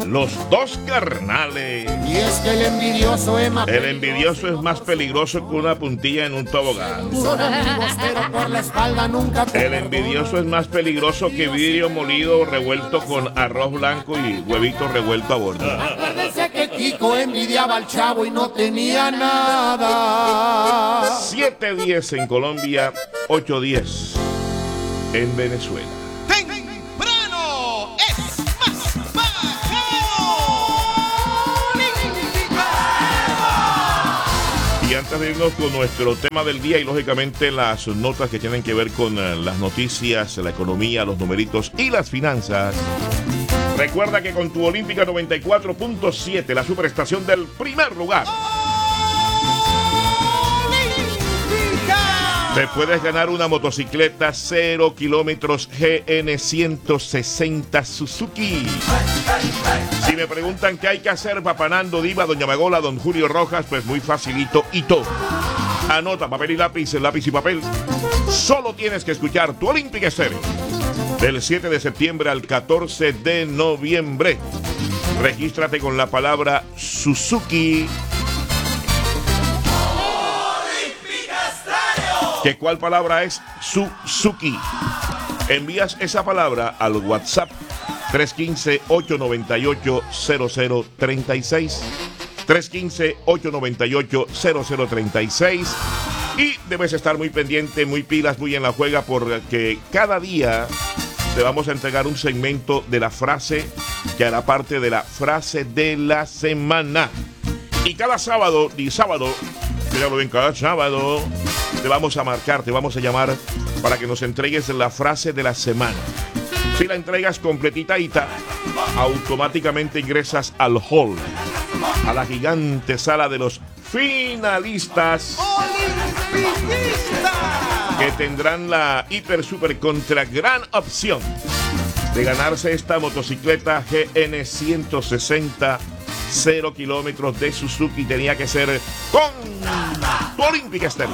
los dos carnales. Y es que el envidioso es más peligroso que una puntilla en un tobogán. Son amigos, pero por la espalda nunca te El envidioso es más peligroso que vidrio molido revuelto con arroz blanco y huevito revuelto a bordo. Acuérdense que Kiko envidiaba al chavo y no tenía nada. 7:10 en Colombia, 8:10 en Venezuela. Temprano es más bacano. Y antes de irnos con nuestro tema del día y lógicamente las notas que tienen que ver con las noticias, la economía, los numeritos y las finanzas, recuerda que con tu Olímpica 94.7, la superestación del primer lugar, te puedes ganar una motocicleta 0 kilómetros GN 160 Suzuki. Si me preguntan qué hay que hacer, Papanando, Diva, Doña Magola, Don Julio Rojas, pues muy facilito y todo. Anota, papel y lápiz y papel. Solo tienes que escuchar tu Olímpica Estéreo del 7 de septiembre al 14 de noviembre. Regístrate con la palabra Suzuki. ¿Qué cuál palabra es? Suzuki. Envías esa palabra al WhatsApp 315-898-0036. 315-898-0036. Y debes estar muy pendiente, muy pilas, muy en la juega, porque cada día te vamos a entregar un segmento de la frase que hará parte de la frase de la semana. Y cada sábado, míralo bien, cada sábado te vamos a marcar, te vamos a llamar para que nos entregues la frase de la semana. Si la entregas completita, automáticamente ingresas al hall, a la gigante sala de los finalistas, que tendrán la hiper super contra gran opción de ganarse esta motocicleta GN 160 0 kilómetros de Suzuki. Tenía que ser con tu Olímpica Estéreo.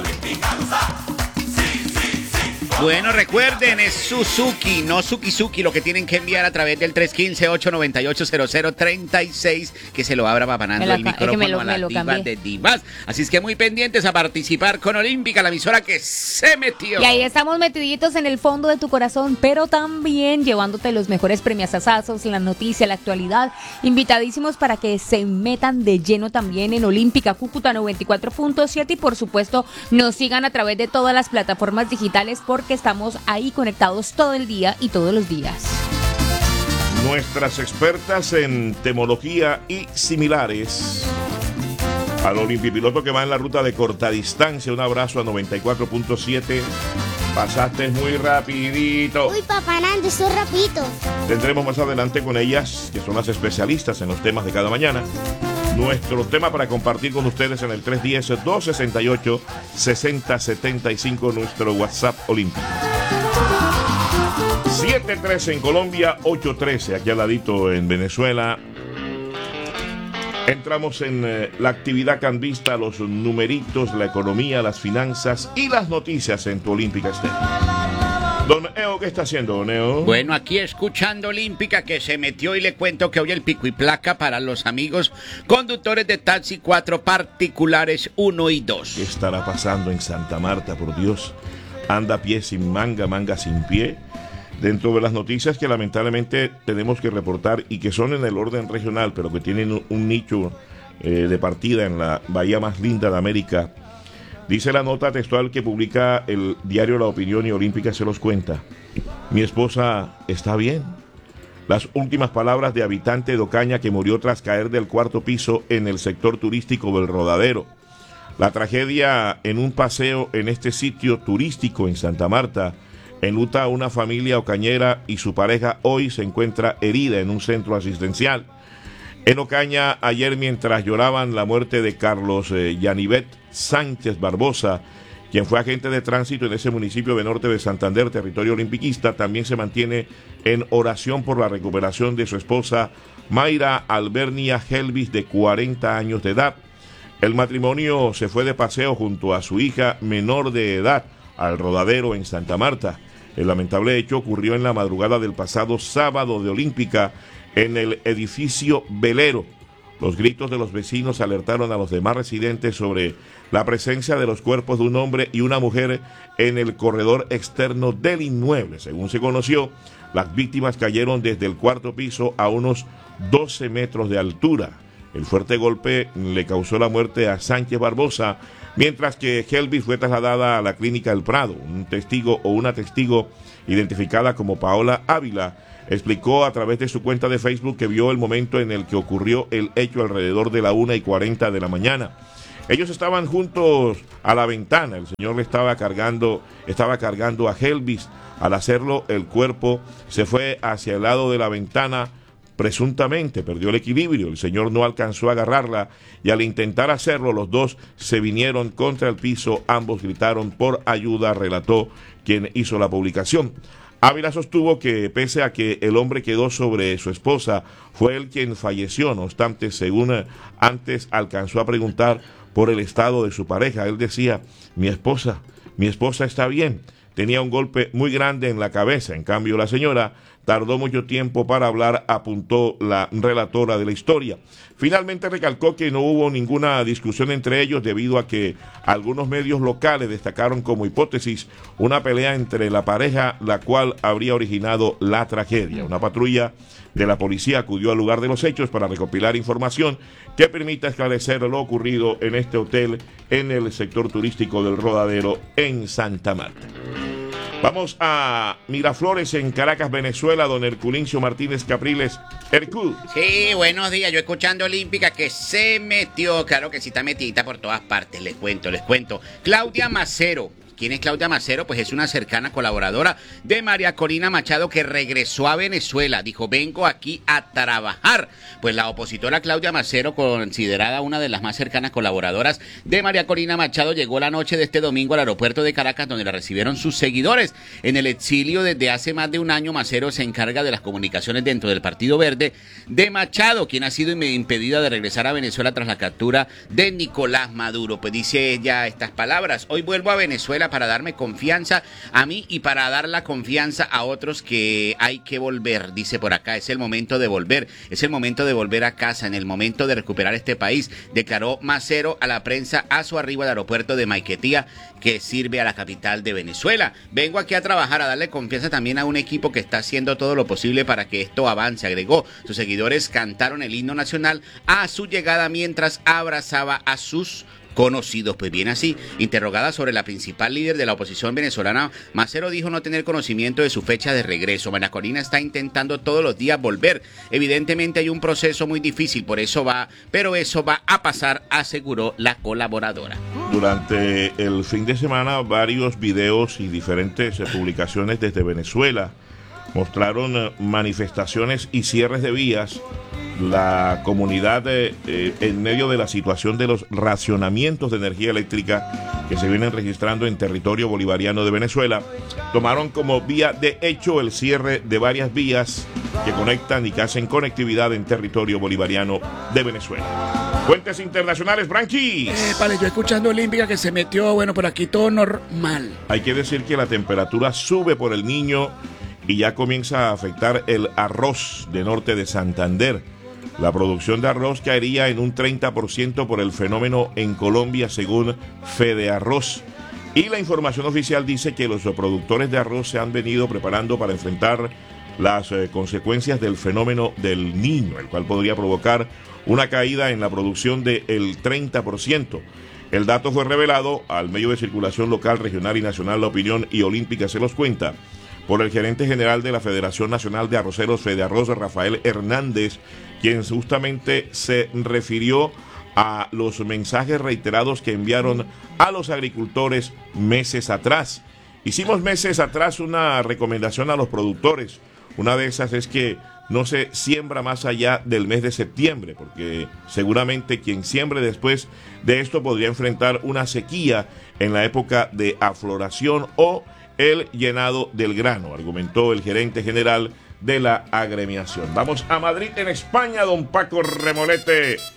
Bueno, recuerden, es Suzuki, no Suki, lo que tienen que enviar a través del 315-898-0036, que se lo abra Papanando el micrófono a la diva de divas. Así es que muy pendientes a participar con Olímpica, la emisora que se metió. Y ahí estamos metiditos en el fondo de tu corazón, pero también llevándote los mejores premiazazazos, la noticia, la actualidad. Invitadísimos para que se metan de lleno también en Olímpica Cúcuta 94.7 y por supuesto nos sigan a través de todas las plataformas digitales porque estamos ahí conectados todo el día y todos los días. Nuestras expertas en temología y similares. Al olimpipiloto que va en la ruta de corta distancia, un abrazo a 94.7. Pasaste muy rapidito. Uy, Papanando, esto es rapidito. Tendremos más adelante con ellas, que son las especialistas en los temas de cada mañana, nuestro tema para compartir con ustedes en el 310-268-6075, nuestro WhatsApp olímpico. 7:13 en Colombia, 8:13 aquí al ladito en Venezuela. Entramos en la actividad cambista, los numeritos, la economía, las finanzas y las noticias en tu Olímpica Estéreo. Don Eo, ¿qué está haciendo, Don Eo? Bueno, aquí escuchando Olímpica que se metió y le cuento que hoy el pico y placa para los amigos conductores de taxi 4 particulares 1 y 2. ¿Qué estará pasando en Santa Marta, por Dios? Anda pie sin manga, manga sin pie. Dentro de las noticias que lamentablemente tenemos que reportar y que son en el orden regional, pero que tienen un nicho de partida en la bahía más linda de América. Dice la nota textual que publica el diario La Opinión y Olímpica se los cuenta. Mi esposa está bien. Las últimas palabras de habitante de Ocaña que murió tras caer del 4º piso en el sector turístico del Rodadero. La tragedia en un paseo en este sitio turístico en Santa Marta enluta a una familia ocañera y su pareja hoy se encuentra herida en un centro asistencial. En Ocaña, ayer mientras lloraban la muerte de Carlos Yanivet Sánchez Barbosa, quien fue agente de tránsito en ese municipio de norte de Santander, territorio olimpiquista, también se mantiene en oración por la recuperación de su esposa Mayra Albernia Helvis, de 40 años de edad. El matrimonio se fue de paseo junto a su hija menor de edad al Rodadero en Santa Marta. El lamentable hecho ocurrió en la madrugada del pasado sábado de Olímpica, en el edificio Velero. Los gritos de los vecinos alertaron a los demás residentes sobre la presencia de los cuerpos de un hombre y una mujer en el corredor externo del inmueble. Según se conoció, las víctimas cayeron desde el cuarto piso a unos 12 metros de altura. El fuerte golpe le causó la muerte a Sánchez Barbosa, mientras que Helvis fue trasladada a la clínica El Prado. Un testigo o una testigo identificada como Paola Ávila explicó a través de su cuenta de Facebook que vio el momento en el que ocurrió el hecho alrededor de la 1:40 de la mañana. Ellos estaban juntos a la ventana, el señor le estaba cargando a Helvis. Al hacerlo, el cuerpo se fue hacia el lado de la ventana, presuntamente perdió el equilibrio, el señor no alcanzó a agarrarla y al intentar hacerlo los dos se vinieron contra el piso, ambos gritaron por ayuda, relató quien hizo la publicación. Ávila sostuvo que pese a que el hombre quedó sobre su esposa, fue él quien falleció. No obstante, según antes alcanzó a preguntar por el estado de su pareja. Él decía, mi esposa está bien. Tenía un golpe muy grande en la cabeza. En cambio, la señora tardó mucho tiempo para hablar, apuntó la relatora de la historia. Finalmente recalcó que no hubo ninguna discusión entre ellos debido a que algunos medios locales destacaron como hipótesis una pelea entre la pareja, la cual habría originado la tragedia. Una patrulla de la policía acudió al lugar de los hechos para recopilar información que permita esclarecer lo ocurrido en este hotel en el sector turístico del Rodadero en Santa Marta. Vamos a Miraflores, en Caracas, Venezuela, don Herculincio Martínez Capriles. Hercul. Sí, buenos días. Yo escuchando Olímpica que se metió, claro que sí está metidita por todas partes. Les cuento. Claudia Macero. ¿Quién es Claudia Macero? Pues es una cercana colaboradora de María Corina Machado que regresó a Venezuela. Dijo, vengo aquí a trabajar. Pues la opositora Claudia Macero, considerada una de las más cercanas colaboradoras de María Corina Machado, llegó la noche de este domingo al aeropuerto de Caracas, donde la recibieron sus seguidores. En el exilio desde hace más de un año, Macero se encarga de las comunicaciones dentro del Partido Verde de Machado, quien ha sido impedida de regresar a Venezuela tras la captura de Nicolás Maduro. Pues dice ella estas palabras: hoy vuelvo a Venezuela para darme confianza a mí y para dar la confianza a otros que hay que volver. Dice por acá, es el momento de volver, es el momento de volver a casa, en el momento de recuperar este país, declaró Macero a la prensa a su arribo al aeropuerto de Maiquetía, que sirve a la capital de Venezuela. Vengo aquí a trabajar, a darle confianza también a un equipo que está haciendo todo lo posible para que esto avance, agregó. Sus seguidores cantaron el himno nacional a su llegada mientras abrazaba a sus conocidos. Pues bien así, interrogada sobre la principal líder de la oposición venezolana, Macero dijo no tener conocimiento de su fecha de regreso. María Corina está intentando todos los días volver. Evidentemente hay un proceso muy difícil, pero eso va a pasar, aseguró la colaboradora. Durante el fin de semana, varios videos y diferentes publicaciones desde Venezuela mostraron manifestaciones y cierres de vías. La comunidad en medio de la situación de los racionamientos de energía eléctrica que se vienen registrando en territorio bolivariano de Venezuela, tomaron como vía de hecho el cierre de varias vías que conectan y que hacen conectividad en territorio bolivariano de Venezuela. Fuentes internacionales, Branqui. Vale, yo escuchando Olímpica que se metió, bueno, por aquí todo normal. Hay que decir que la temperatura sube por el Niño y ya comienza a afectar el arroz de norte de Santander. La producción de arroz caería en un 30% por el fenómeno en Colombia, según Fedearroz. Y la información oficial dice que los productores de arroz se han venido preparando para enfrentar las consecuencias del fenómeno del Niño, el cual podría provocar una caída en la producción del 30%. El dato fue revelado al medio de circulación local, regional y nacional La Opinión y Olímpica se los cuenta, por el gerente general de la Federación Nacional de Arroceros, Fedearroz, Rafael Hernández, quien justamente se refirió a los mensajes reiterados que enviaron a los agricultores meses atrás. Hicimos meses atrás una recomendación a los productores. Una de esas es que no se siembra más allá del mes de septiembre, porque seguramente quien siembre después de esto podría enfrentar una sequía en la época de afloración o el llenado del grano, argumentó el gerente general de la agremiación. Vamos a Madrid, en España, don Paco Remolete.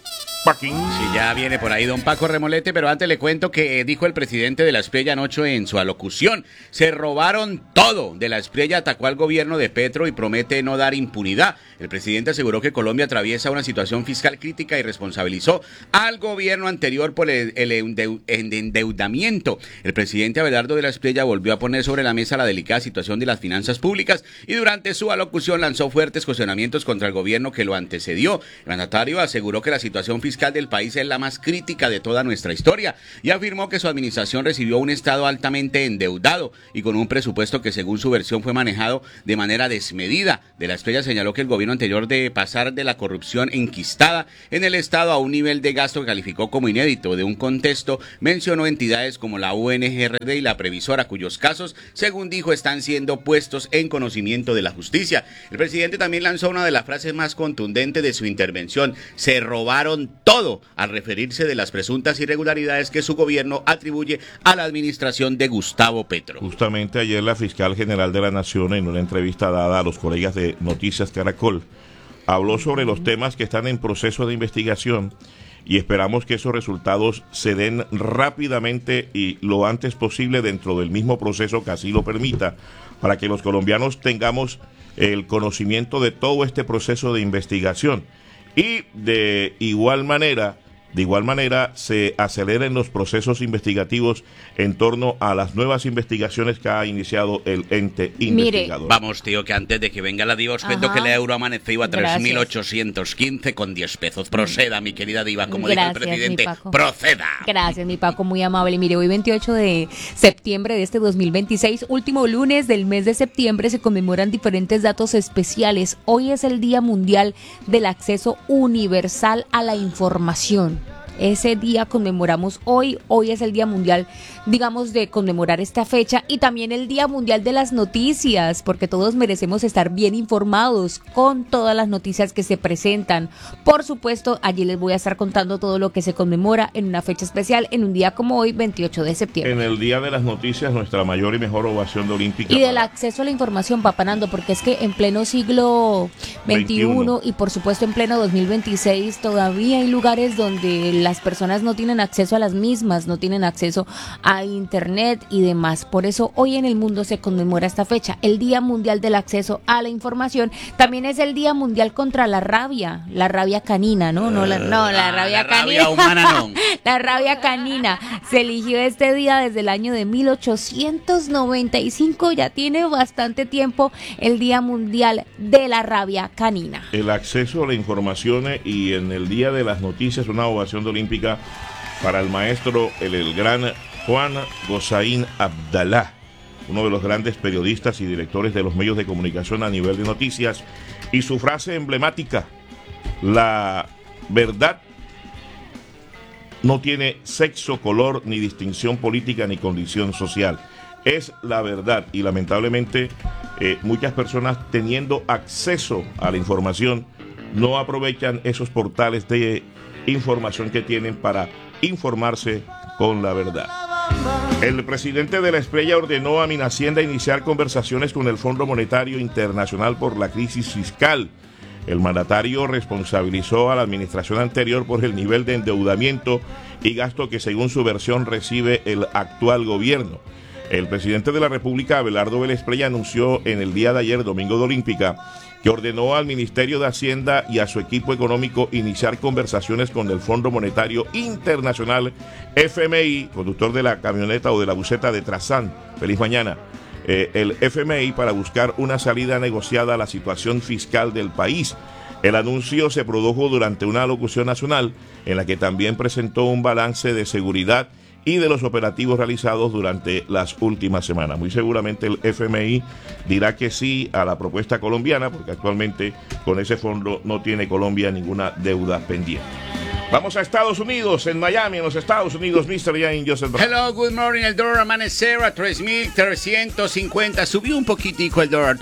Paquín. Sí, ya viene por ahí don Paco Remolete, pero antes le cuento que dijo el presidente de la Espriella anoche en su alocución: se robaron todo. De la Espriella atacó al gobierno de Petro y promete no dar impunidad. El presidente aseguró que Colombia atraviesa una situación fiscal crítica y responsabilizó al gobierno anterior por el endeudamiento. El presidente Abelardo de la Espriella volvió a poner sobre la mesa la delicada situación de las finanzas públicas y durante su alocución lanzó fuertes cuestionamientos contra el gobierno que lo antecedió. El mandatario aseguró que la situación fiscal del país es la más crítica de toda nuestra historia y afirmó que su administración recibió un Estado altamente endeudado y con un presupuesto que según su versión fue manejado de manera desmedida. De la Espriella señaló que el gobierno anterior de pasar de la corrupción enquistada en el Estado a un nivel de gasto que calificó como inédito. De un contexto mencionó entidades como la UNGRD y la Previsora, cuyos casos, según dijo, están siendo puestos en conocimiento de la justicia. El presidente también lanzó una de las frases más contundentes de su intervención: se robaron todo, al referirse de las presuntas irregularidades que su gobierno atribuye a la administración de Gustavo Petro. Justamente ayer la fiscal general de la Nación, en una entrevista dada a los colegas de Noticias Caracol, habló sobre los temas que están en proceso de investigación y esperamos que esos resultados se den rápidamente y lo antes posible dentro del mismo proceso que así lo permita, para que los colombianos tengamos el conocimiento de todo este proceso de investigación y de igual manera se aceleren los procesos investigativos en torno a las nuevas investigaciones que ha iniciado el ente investigador. Vamos, tío, que antes de que venga la diva os cuento que el euro amaneció a 3.815 con 10 pesos. Proceda, mi querida diva, como dijo el presidente, proceda. Gracias, mi Paco, muy amable. Mire, hoy 28 de septiembre de este 2026, último lunes del mes de septiembre, se conmemoran diferentes datos especiales. Hoy es el Día Mundial del Acceso Universal a la Información. Ese día conmemoramos hoy es el Día Mundial, digamos, de conmemorar esta fecha, y también el Día Mundial de las Noticias, porque todos merecemos estar bien informados con todas las noticias que se presentan. Por supuesto, allí les voy a estar contando todo lo que se conmemora en una fecha especial, en un día como hoy, 28 de septiembre. En el Día de las Noticias, nuestra mayor y mejor ovación de Olímpica. Y del acceso a la información, Papá Nando, porque es que en pleno siglo XXI y por supuesto en pleno 2026 todavía hay lugares donde las personas no tienen acceso a las mismas, no tienen acceso a internet y demás. Por eso hoy en el mundo se conmemora esta fecha, el Día Mundial del Acceso a la Información. También es el Día Mundial contra la rabia canina, ¿no? La rabia canina. Rabia humana no. La rabia canina. Se eligió este día desde el año de 1895, ya tiene bastante tiempo el Día Mundial de la Rabia Canina. El acceso a la información y en el Día de las Noticias, una ovación de Olímpica para el maestro, el gran Juan Gosaín Abdalá, uno de los grandes periodistas y directores de los medios de comunicación a nivel de noticias, y su frase emblemática: la verdad no tiene sexo, color, ni distinción política, ni condición social. Es la verdad, y lamentablemente muchas personas, teniendo acceso a la información, no aprovechan esos portales de información que tienen para informarse con la verdad. El presidente de la Espriella ordenó a Minhacienda iniciar conversaciones con el Fondo Monetario Internacional por la crisis fiscal. El mandatario responsabilizó a la administración anterior por el nivel de endeudamiento y gasto que, según su versión, recibe el actual gobierno. El presidente de la República, Abelardo de la Espriella, anunció en el día de ayer, domingo de Olímpica, que ordenó al Ministerio de Hacienda y a su equipo económico iniciar conversaciones con el Fondo Monetario Internacional, FMI, conductor de la camioneta o de la buseta de Trazán, feliz mañana, el FMI, para buscar una salida negociada a la situación fiscal del país. El anuncio se produjo durante una alocución nacional en la que también presentó un balance de seguridad y de los operativos realizados durante las últimas semanas. Muy seguramente el FMI dirá que sí a la propuesta colombiana, porque actualmente con ese fondo no tiene Colombia ninguna deuda pendiente. Vamos a Estados Unidos, en Miami, en los Estados Unidos, Mr. Jane Joseph. Hello, good morning. El dólar amanecer a 3.350. Subió un poquitico el dólar,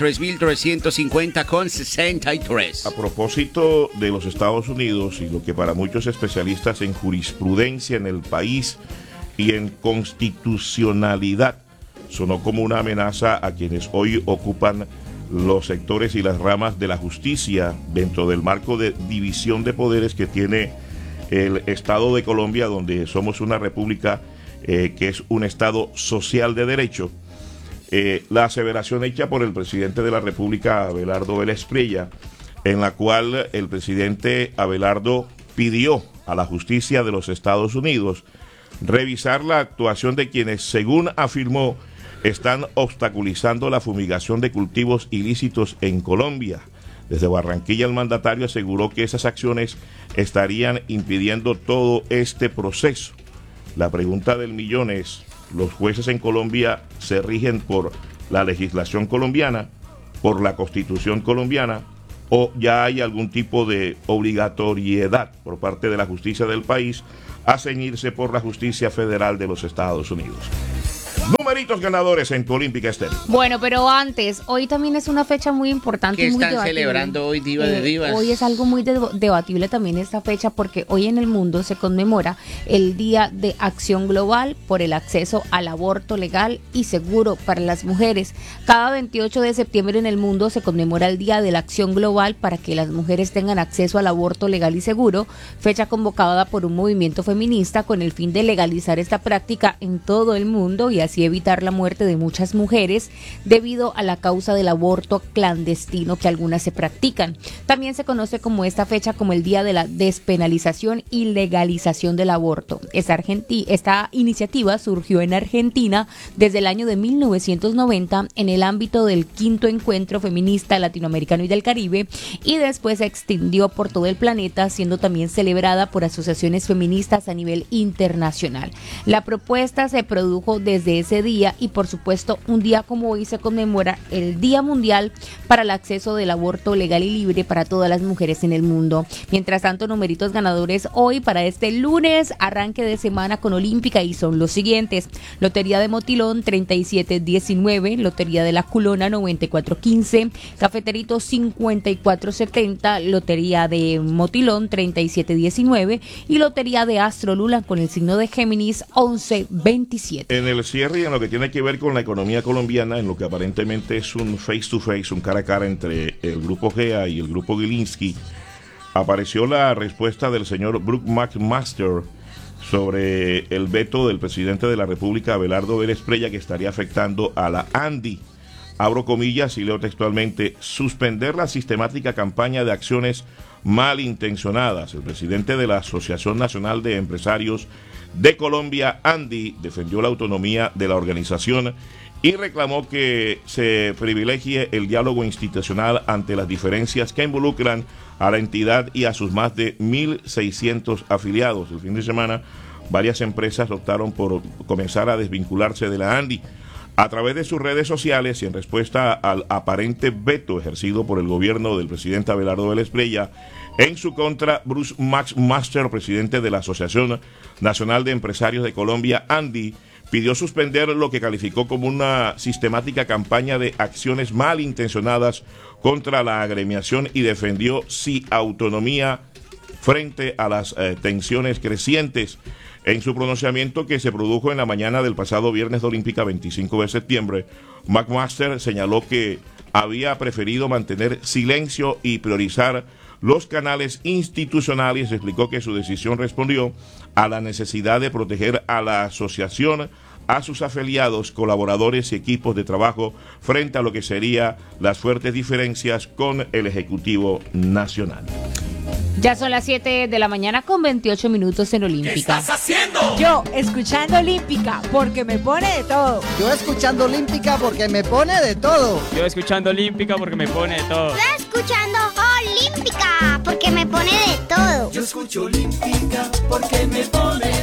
3.350,63. A propósito de los Estados Unidos y lo que para muchos especialistas en jurisprudencia en el país y en constitucionalidad sonó como una amenaza a quienes hoy ocupan los sectores y las ramas de la justicia dentro del marco de división de poderes que tiene el Estado de Colombia, donde somos una república que es un Estado social de derecho. La aseveración hecha por el presidente de la República, Abelardo Vélez Prella, en la cual el presidente Abelardo pidió a la justicia de los Estados Unidos revisar la actuación de quienes, según afirmó, están obstaculizando la fumigación de cultivos ilícitos en Colombia. Desde Barranquilla, el mandatario aseguró que esas acciones estarían impidiendo todo este proceso. La pregunta del millón es: ¿los jueces en Colombia se rigen por la legislación colombiana, por la Constitución colombiana, o ya hay algún tipo de obligatoriedad por parte de la justicia del país a ceñirse por la justicia federal de los Estados Unidos? Numeritos ganadores en tu Olímpica Estéreo. Bueno, pero antes, hoy también es una fecha muy importante. ¿Qué y muy están debatible. celebrando hoy, Diva de Divas? Hoy es algo muy debatible también esta fecha, porque hoy en el mundo se conmemora el Día de Acción Global por el acceso al aborto legal y seguro para las mujeres. Cada 28 de septiembre en el mundo se conmemora el Día de la Acción Global para que las mujeres tengan acceso al aborto legal y seguro, fecha convocada por un movimiento feminista con el fin de legalizar esta práctica en todo el mundo y así evitar la muerte de muchas mujeres debido a la causa del aborto clandestino que algunas se practican. También se conoce como esta fecha como el Día de la Despenalización y Legalización del Aborto. Esta iniciativa surgió en Argentina desde el año de 1990 en el ámbito del quinto encuentro feminista latinoamericano y del Caribe, y después se extendió por todo el planeta, siendo también celebrada por asociaciones feministas a nivel internacional. La propuesta se produjo desde ese día y por supuesto un día como hoy se conmemora el Día Mundial para el acceso del aborto legal y libre para todas las mujeres en el mundo. Mientras tanto, numeritos ganadores hoy para este lunes, arranque de semana con Olímpica, y son los siguientes: Lotería de Motilón 3719, Lotería de la Culona 9415, Cafeterito 5470, Lotería de Motilón 3719 y Lotería de Astro Lula con el signo de Géminis 1127. En el cierre y en lo que tiene que ver con la economía colombiana, en lo que aparentemente es un face to face, un cara a cara entre el grupo GEA y el grupo Gilinski, apareció la respuesta del señor Brook McMaster sobre el veto del presidente de la República, Abelardo Vélez Prella, que estaría afectando a la ANDI. Abro comillas y leo textualmente: suspender la sistemática campaña de acciones malintencionadas. El presidente de la Asociación Nacional de Empresarios de Colombia, ANDI, defendió la autonomía de la organización y reclamó que se privilegie el diálogo institucional ante las diferencias que involucran a la entidad y a sus más de 1.600 afiliados. El fin de semana, varias empresas optaron por comenzar a desvincularse de la ANDI. A través de sus redes sociales y en respuesta al aparente veto ejercido por el gobierno del presidente Abelardo Vélez Prella en su contra, Bruce McMaster, presidente de la Asociación Nacional de Empresarios de Colombia, ANDI, pidió suspender lo que calificó como una sistemática campaña de acciones malintencionadas contra la agremiación y defendió su autonomía frente a las tensiones crecientes. En su pronunciamiento, que se produjo en la mañana del pasado viernes de Olímpica 25 de septiembre, McMaster señaló que había preferido mantener silencio y priorizar los canales institucionales. Explicó que su decisión respondió a la necesidad de proteger a la asociación, a sus afiliados, colaboradores y equipos de trabajo frente a lo que serían las fuertes diferencias con el Ejecutivo Nacional. Ya son las 7 de la mañana con 28 minutos en Olímpica. ¿Qué estás haciendo? Yo, escuchando Olímpica, porque me pone de todo. Yo escuchando Olímpica porque me pone de todo. Yo escuchando Olímpica porque me pone de todo. Yo escuchando Olímpica porque me pone de todo. Yo escucho Olímpica porque me pone